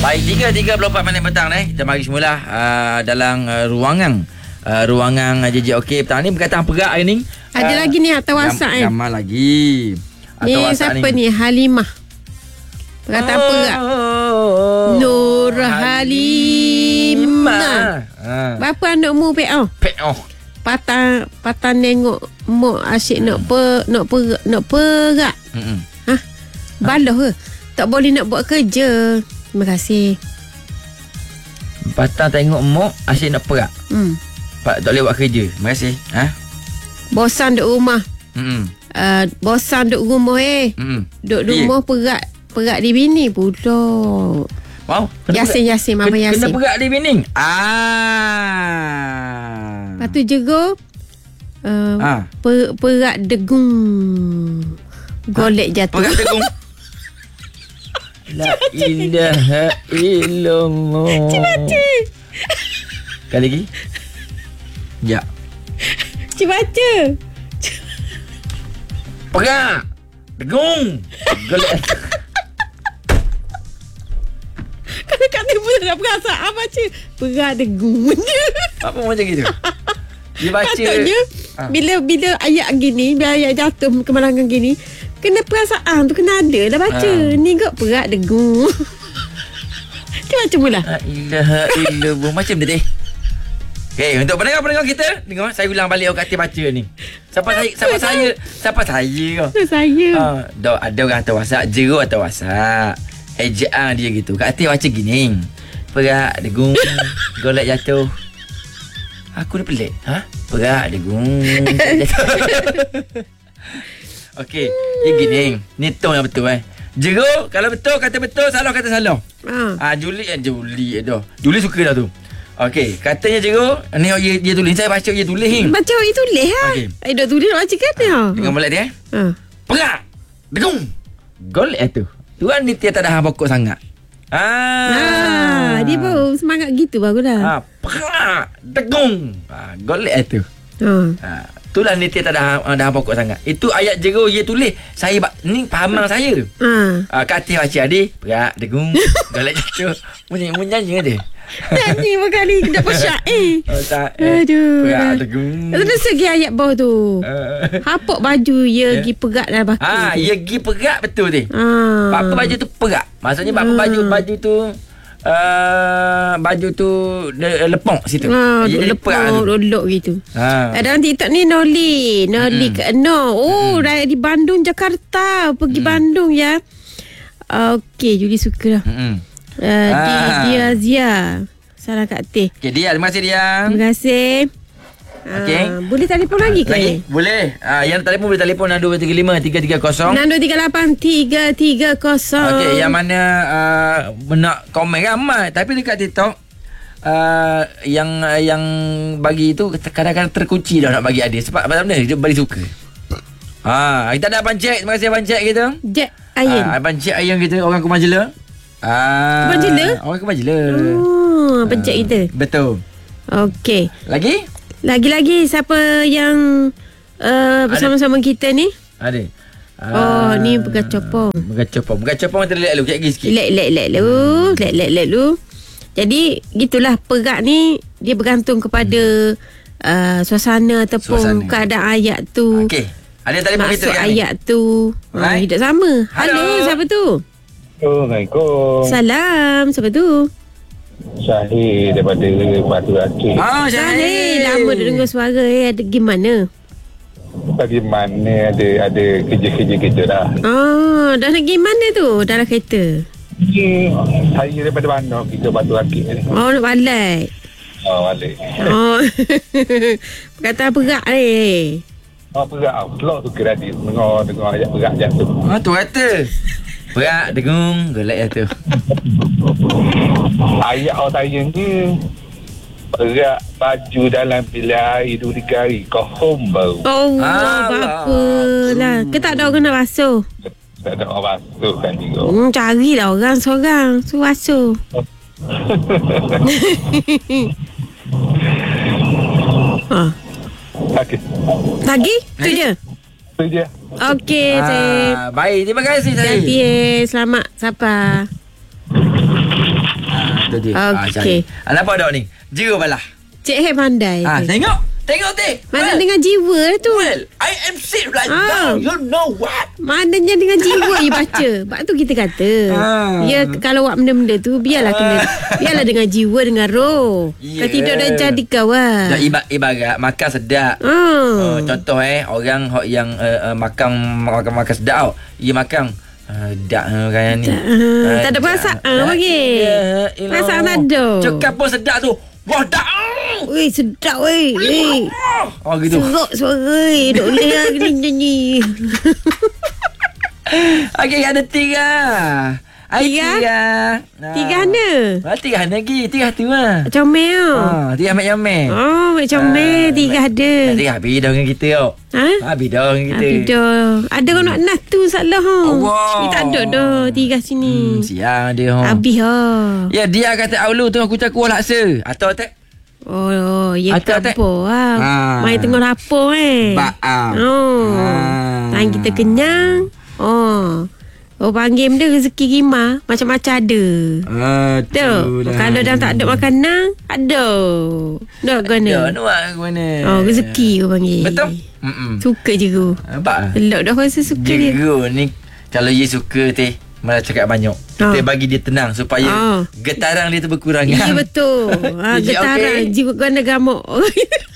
Baik, 3.34 minit petang kita mari semula dalam ruangan JJOK petang ni berkaitan perak hari ni. Ada lagi ni atau WhatsApp Gambar lagi. Ni siapa ni? Halimah. Perkataan perak. Nur Halimah. Berapa anak mu PO? Patang nengok mak asyik nak perak. Ha? Baloh ke? Tak boleh nak buat kerja. Terima kasih. Patang tengok mak asyik nak perak. Tak boleh buat kerja. Terima kasih. Bosan duduk rumah. Bosan duduk rumah duduk rumah perak di bini pula. Wow. Yasin Mama Yasin. Kena perak di bini. Lepas tu jegur perak degung. Golek jatuh. Perak degung. La ilaha illallah. Baca. Kali lagi. Ya. Baca. Perak degung. Golek. Kalau kat telefon tak perasaan baca perak degung. Apa macam gitu? Dia baca. Katanya bila ayat gini, bila ayat jatuh kemalangan gini, kena perasaan tu kena ada dah baca. Ni kot perak degung. Dia baca pula. La ilaha illallah. Macam dia deh. Okay, untuk pendengar-pendengar kita, dengar saya ulang balik orang kata baca ni. Siapa saya? Ada orang hantar WhatsApp, Jero atau WhatsApp. Ejaan dia gitu. Kat hati baca gini. Perak degung, golek jatuh. Aku ni pelik. Perak degung, jatuh. Okey, dia gini. Ni tone yang betul Jero, kalau betul kata betul, salah kata salah. Juli suka dah tu. Okey, katanya Jero, ni dia tulis, saya baca dia tulis ni. Baca dia tulis Okey. Dah tulis nak baca kan dia. Dengar molek dia. Perak degung, golek tu. Tuan ni tiada dah pokok sangat. Dia baru semangat gitu bagus dah. Perak degung. Golek tu. Itulah ni tiada dah pokok sangat. Itu ayat Jero dia tulis. Saya ni fahaman saya. Kata baca adik, perak degung, golek jatuh. Munyi dia. Nyanyi berkali dapat syair. Aduh. Perak degung. Terus segi ayat bawah tu. Hapuk baju ya gi perak dah baki. Ya gi perak betul ni. Apa baju tu perak. Maksudnya apa baju tu baju tu lepok situ. Lepok lolok gitu. Dalam TikTok ni Noli ke no. Dah di Bandung Jakarta. Pergi Bandung ya. Okey, Juli suka lah. Dia Zia. Salah Kak Teh. Okey, Dia. Terima kasih Dia. Terima kasih. Okey. Boleh telefon lagi ke? Lagi? Boleh. Yang telefon boleh telefon 6235 330. 6238 330. Okey, yang mana nak komen ramai tapi dekat TikTok yang bagi itu kadang-kadang terkunci dah nak bagi adik sebab apa benda dia bagi suka. Kita ada Abang Jack. Terima kasih Abang Jack kita. Jack Ayin. Abang Jack Ayin kita orang Kumajela. Abang Jela? Orang Kumajela. Abang Jack kita. Betul. Okey. Lagi siapa yang bersama-sama kita ni? Ada. Ni Begacopong terlek lu sikit. Lek lu. Jadi gitulah perak ni dia bergantung kepada suasana ataupun keadaan ayat tu. Okey. Ada telefon kita kan? Ayat tu tidak sama. Halo, siapa tu? Assalamualaikum. Salam, siapa tu? Syahir daripada Batu Rakit. Syahir, lama dah dengar suara ada gimana? Bagaimana ada kerja-kerja kita dah. Dah nak pergi mana tu? Dalam kereta? Saya daripada Bandung, kita Batu Rakit ni. Nak balik? Balik. Perkataan perak ni. Perak. Selok suka tadi dengar ayat perak jatuh. Tu kata. Perak degung, golek jatuh. Ayat saya ni perak baju dalam bilik air 2-3 hari. Kohom baru. Apalah. Ke tak ada orang nak basuh? Tak ada orang basuh kan juga. Carilah orang seorang suruh basuh. Okey. Lagi? Tu je? Tu je. Okey, Baik, terima kasih saya. Selamat. Sapa. Itu dia. Okey. Nampak tak ni? Jero balah. Cik Hek pandai. Tengok teh. Mana dengan jiwa tu? Well, I am sick right now. You know what? Maknanya dengan jiwa you baca. Sebab tu kita kata. Ya, kalau buat benda-benda tu biarlah dengan jiwa, dengan roh. Kalau tidak dah jadi kawan. Ibarat makan sedap. Contoh orang yang makan sedap. Ia makan dak kan ni. Tak ada perasaan bagi. Perasaan tak ada. Cakap pun sedap tu. Wah, dak. Weh, sedap weh. Gitu. Serok suara. Tak boleh lah nyanyi. Okey, ada 3. Tiga mana? Tiga lagi. Tiga tu lah. Comel tu. Tiga Mek. Mak comel. Tiga ada. Tiga habis dah dengan kita tau. Habis dah dengan kita. Habis dah. Ada orang nak nas tu salah. Ni tak ada dah. Tiga sini. Siang dia. Habis lah. Ya, dia kata awlu tengah kucak kuah laksa. Atau tak? Ya ke apa lah. Main tengah rapor Tangan kita kenyang. Panggil benda rezeki rimah macam-macam ada. Betul. Kalau dah tak ada makanan, ada. Nak guna. Rezeki kau panggil. Betul. Suka je ku. Elok dah rasa suka dia. Jero ni kalau dia suka teh malah cakap banyak. Kita bagi dia tenang supaya getaran dia tu berkurang. Ya betul. Getaran jiwa guna gamuk.